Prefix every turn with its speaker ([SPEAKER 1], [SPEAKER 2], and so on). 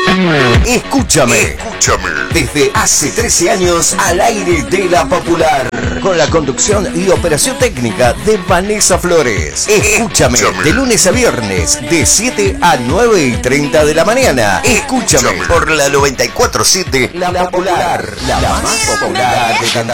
[SPEAKER 1] Escúchame. Desde hace 13 años al aire de La Popular. Con la conducción y operación técnica de Vanessa Flores. Escúchame. De lunes a viernes, de 7 a 9:30 de la mañana. Escúchame por la 94.7 La Popular. La más popular de